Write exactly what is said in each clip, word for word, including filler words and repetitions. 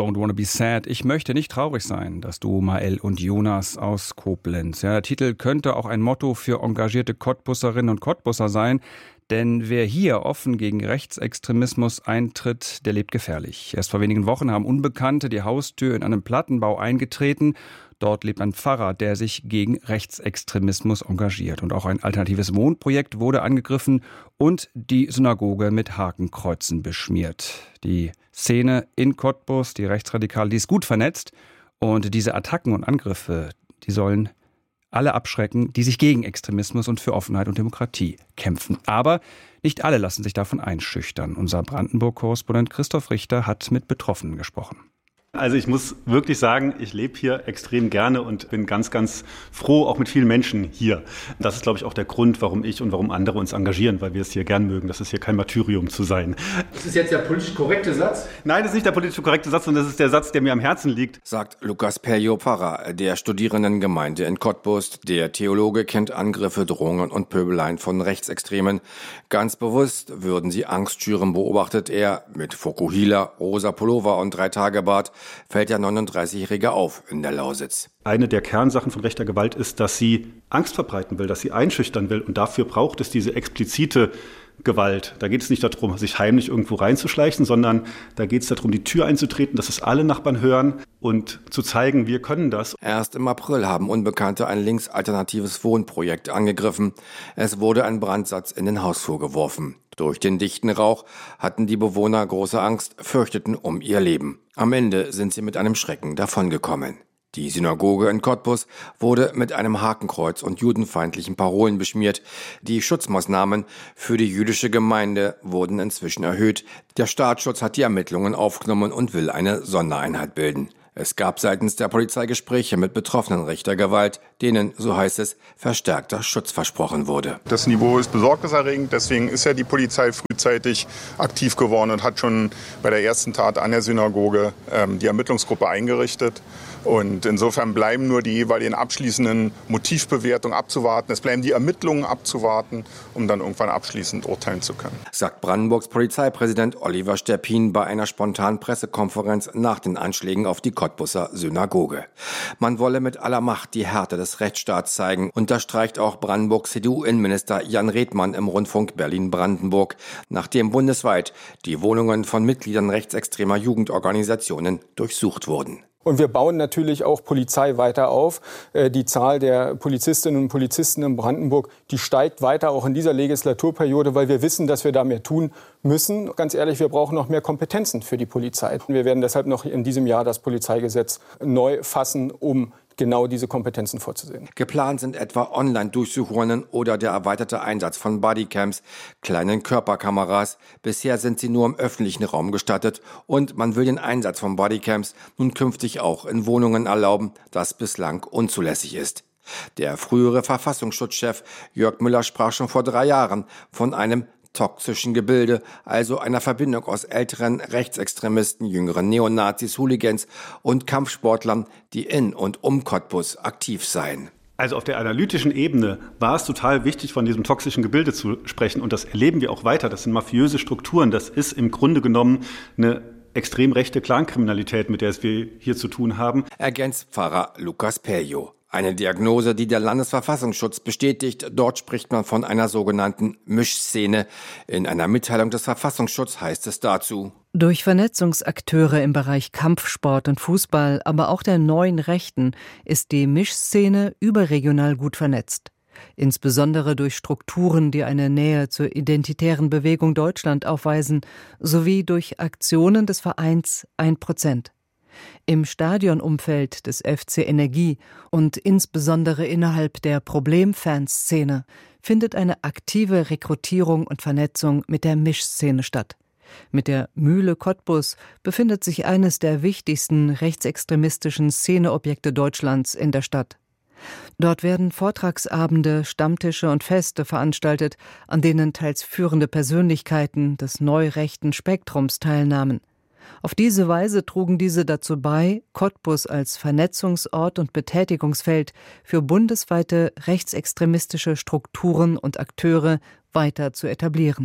Don't Wanna Be Sad. Ich möchte nicht traurig sein, das Duo Mael und Jonas aus Koblenz. Ja, der Titel könnte auch ein Motto für engagierte Cottbusserinnen und Cottbusser sein. Denn wer hier offen gegen Rechtsextremismus eintritt, der lebt gefährlich. Erst vor wenigen Wochen haben Unbekannte die Haustür in einem Plattenbau eingetreten. Dort lebt ein Pfarrer, der sich gegen Rechtsextremismus engagiert. Und auch ein alternatives Wohnprojekt wurde angegriffen und die Synagoge mit Hakenkreuzen beschmiert. Die Szene in Cottbus, die Rechtsradikale, die ist gut vernetzt. Und diese Attacken und Angriffe, die sollen alle abschrecken, die sich gegen Extremismus und für Offenheit und Demokratie kämpfen. Aber nicht alle lassen sich davon einschüchtern. Unser Brandenburg-Korrespondent Christoph Richter hat mit Betroffenen gesprochen. Also ich muss wirklich sagen, ich lebe hier extrem gerne und bin ganz, ganz froh, auch mit vielen Menschen hier. Das ist, glaube ich, auch der Grund, warum ich und warum andere uns engagieren, weil wir es hier gern mögen. Das ist hier kein Martyrium zu sein. Ist das jetzt der politisch korrekte Satz? Nein, das ist nicht der politisch korrekte Satz, sondern das ist der Satz, der mir am Herzen liegt. Sagt Lukas Perjo, Pfarrer der Studierendengemeinde in Cottbus. Der Theologe kennt Angriffe, Drohungen und Pöbeleien von Rechtsextremen. Ganz bewusst würden sie Angst schüren, beobachtet er. Mit Fokuhila, rosa Pullover und Drei-Tage-Bart fällt der neununddreißigjährige auf in der Lausitz. Eine der Kernsachen von rechter Gewalt ist, dass sie Angst verbreiten will, dass sie einschüchtern will. Und dafür braucht es diese explizite Gewalt. Da geht es nicht darum, sich heimlich irgendwo reinzuschleichen, sondern da geht es darum, die Tür einzutreten, dass es alle Nachbarn hören und zu zeigen, wir können das. Erst im April haben Unbekannte ein linksalternatives Wohnprojekt angegriffen. Es wurde ein Brandsatz in den Hausflur geworfen. Durch den dichten Rauch hatten die Bewohner große Angst, fürchteten um ihr Leben. Am Ende sind sie mit einem Schrecken davongekommen. Die Synagoge in Cottbus wurde mit einem Hakenkreuz und judenfeindlichen Parolen beschmiert. Die Schutzmaßnahmen für die jüdische Gemeinde wurden inzwischen erhöht. Der Staatsschutz hat die Ermittlungen aufgenommen und will eine Sondereinheit bilden. Es gab seitens der Polizei Gespräche mit Betroffenen rechter Gewalt, denen, so heißt es, verstärkter Schutz versprochen wurde. Das Niveau ist besorgniserregend, deswegen ist ja die Polizei frühzeitig aktiv geworden und hat schon bei der ersten Tat an der Synagoge ähm, die Ermittlungsgruppe eingerichtet. Und insofern bleiben nur die jeweiligen abschließenden Motivbewertungen abzuwarten. Es bleiben die Ermittlungen abzuwarten, um dann irgendwann abschließend urteilen zu können. Sagt Brandenburgs Polizeipräsident Oliver Sterpin bei einer spontanen Pressekonferenz nach den Anschlägen auf die Cottbuser Synagoge. Man wolle mit aller Macht die Härte des Rechtsstaats zeigen, unterstreicht auch Brandenburgs C D U-Innenminister Jan Redmann im Rundfunk Berlin-Brandenburg, nachdem bundesweit die Wohnungen von Mitgliedern rechtsextremer Jugendorganisationen durchsucht wurden. Und wir bauen natürlich auch Polizei weiter auf. Die Zahl der Polizistinnen und Polizisten in Brandenburg, die steigt weiter auch in dieser Legislaturperiode, weil wir wissen, dass wir da mehr tun müssen. Ganz ehrlich, wir brauchen noch mehr Kompetenzen für die Polizei. Wir werden deshalb noch in diesem Jahr das Polizeigesetz neu fassen, um genau diese Kompetenzen vorzusehen. Geplant sind etwa Online-Durchsuchungen oder der erweiterte Einsatz von Bodycams, kleinen Körperkameras. Bisher sind sie nur im öffentlichen Raum gestattet und man will den Einsatz von Bodycams nun künftig auch in Wohnungen erlauben, das bislang unzulässig ist. Der frühere Verfassungsschutzchef Jörg Müller sprach schon vor drei Jahren von einem toxischen Gebilde, also einer Verbindung aus älteren Rechtsextremisten, jüngeren Neonazis, Hooligans und Kampfsportlern, die in und um Cottbus aktiv seien. Also auf der analytischen Ebene war es total wichtig, von diesem toxischen Gebilde zu sprechen. Und das erleben wir auch weiter. Das sind mafiöse Strukturen. Das ist im Grunde genommen eine extrem rechte Clankriminalität, mit der wir hier zu tun haben. Ergänzt Pfarrer Lukas Perjo. Eine Diagnose, die der Landesverfassungsschutz bestätigt. Dort spricht man von einer sogenannten Mischszene. In einer Mitteilung des Verfassungsschutzes heißt es dazu: Durch Vernetzungsakteure im Bereich Kampfsport und Fußball, aber auch der neuen Rechten, ist die Mischszene überregional gut vernetzt. Insbesondere durch Strukturen, die eine Nähe zur identitären Bewegung Deutschland aufweisen, sowie durch Aktionen des Vereins ein Prozent. Im Stadionumfeld des F C Energie und insbesondere innerhalb der Problemfanszene findet eine aktive Rekrutierung und Vernetzung mit der Mischszene statt. Mit der Mühle Cottbus befindet sich eines der wichtigsten rechtsextremistischen Szeneobjekte Deutschlands in der Stadt. Dort werden Vortragsabende, Stammtische und Feste veranstaltet, an denen teils führende Persönlichkeiten des neurechten Spektrums teilnahmen. Auf diese Weise trugen diese dazu bei, Cottbus als Vernetzungsort und Betätigungsfeld für bundesweite rechtsextremistische Strukturen und Akteure weiter zu etablieren.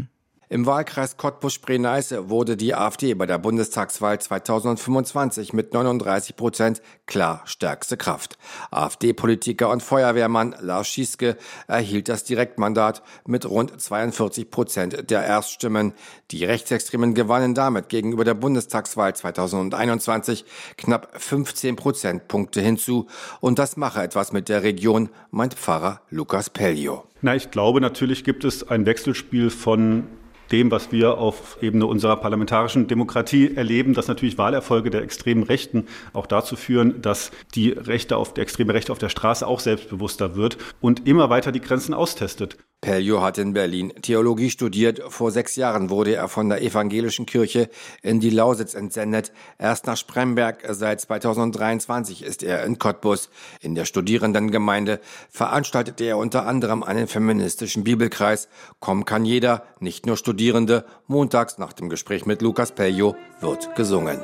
Im Wahlkreis Cottbus-Spree-Neiße wurde die AfD bei der Bundestagswahl zweitausendfünfundzwanzig mit neununddreißig Prozent klar stärkste Kraft. AfD-Politiker und Feuerwehrmann Lars Schieske erhielt das Direktmandat mit rund zweiundvierzig Prozent der Erststimmen. Die Rechtsextremen gewannen damit gegenüber der Bundestagswahl zweitausendeinundzwanzig knapp fünfzehn Prozentpunkte hinzu. Und das mache etwas mit der Region, meint Pfarrer Lukas Pellio. Na, ich glaube, natürlich gibt es ein Wechselspiel von dem, was wir auf Ebene unserer parlamentarischen Demokratie erleben, dass natürlich Wahlerfolge der extremen Rechten auch dazu führen, dass die Rechte auf der extreme Rechte auf der Straße auch selbstbewusster wird und immer weiter die Grenzen austestet. Pellio hat in Berlin Theologie studiert. Vor sechs Jahren wurde er von der evangelischen Kirche in die Lausitz entsendet. Erst nach Spremberg. Seit zweitausenddreiundzwanzig ist er in Cottbus. In der Studierendengemeinde veranstaltet er unter anderem einen feministischen Bibelkreis. Kommen kann jeder, nicht nur Studierende. Montags nach dem Gespräch mit Lukas Pellio wird gesungen.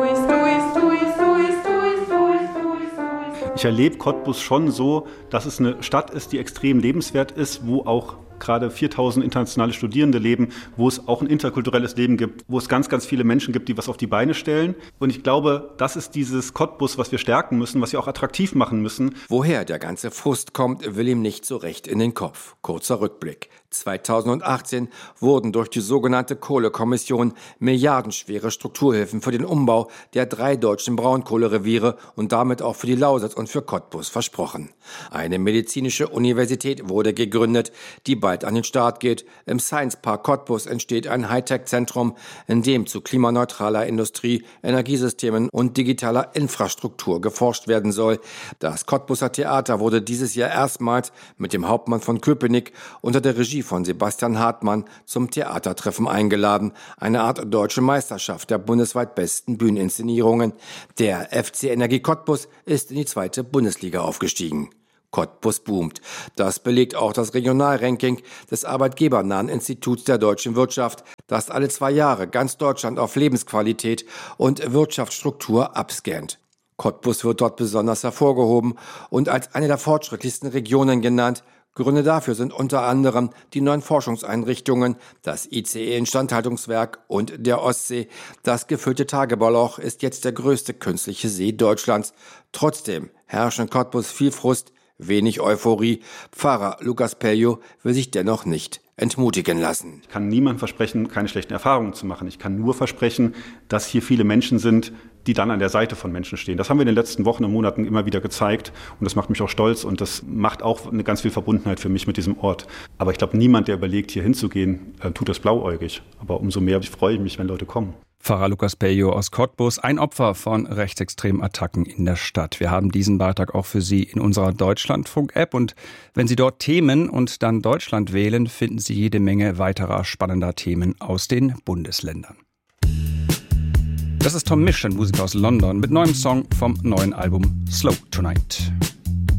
Ich erlebe Cottbus schon so, dass es eine Stadt ist, die extrem lebenswert ist, wo auch gerade viertausend internationale Studierende leben, wo es auch ein interkulturelles Leben gibt, wo es ganz, ganz viele Menschen gibt, die was auf die Beine stellen. Und ich glaube, das ist dieses Cottbus, was wir stärken müssen, was wir auch attraktiv machen müssen. Woher der ganze Frust kommt, will ihm nicht so recht in den Kopf. Kurzer Rückblick. zweitausendachtzehn wurden durch die sogenannte Kohlekommission milliardenschwere Strukturhilfen für den Umbau der drei deutschen Braunkohlereviere und damit auch für die Lausitz und für Cottbus versprochen. Eine medizinische Universität wurde gegründet, die bald an den Start geht. Im Science Park Cottbus entsteht ein Hightech-Zentrum, in dem zu klimaneutraler Industrie, Energiesystemen und digitaler Infrastruktur geforscht werden soll. Das Cottbuser Theater wurde dieses Jahr erstmals mit dem Hauptmann von Köpenick unter der Regie von Sebastian Hartmann zum Theatertreffen eingeladen. Eine Art deutsche Meisterschaft der bundesweit besten Bühneninszenierungen. Der F C Energie Cottbus ist in die zweite Bundesliga aufgestiegen. Cottbus boomt. Das belegt auch das Regionalranking des arbeitgebernahen Instituts der deutschen Wirtschaft, das alle zwei Jahre ganz Deutschland auf Lebensqualität und Wirtschaftsstruktur abscannt. Cottbus wird dort besonders hervorgehoben und als eine der fortschrittlichsten Regionen genannt. Gründe dafür sind unter anderem die neuen Forschungseinrichtungen, das I C E-Instandhaltungswerk und der Ostsee. Das gefüllte Tagebauloch ist jetzt der größte künstliche See Deutschlands. Trotzdem herrscht in Cottbus viel Frust, wenig Euphorie. Pfarrer Lukas Pellio will sich dennoch nicht entmutigen lassen. Ich kann niemandem versprechen, keine schlechten Erfahrungen zu machen. Ich kann nur versprechen, dass hier viele Menschen sind, die dann an der Seite von Menschen stehen. Das haben wir in den letzten Wochen und Monaten immer wieder gezeigt und das macht mich auch stolz und das macht auch eine ganz viel Verbundenheit für mich mit diesem Ort. Aber ich glaube, niemand, der überlegt, hier hinzugehen, tut das blauäugig. Aber umso mehr freue ich mich, wenn Leute kommen. Pfarrer Lukas Pellio aus Cottbus, ein Opfer von rechtsextremen Attacken in der Stadt. Wir haben diesen Beitrag auch für Sie in unserer Deutschlandfunk-App und wenn Sie dort Themen und dann Deutschland wählen, finden Sie jede Menge weiterer spannender Themen aus den Bundesländern. Das ist Tom Misch, ein Musiker aus London, mit neuem Song vom neuen Album Slow Tonight.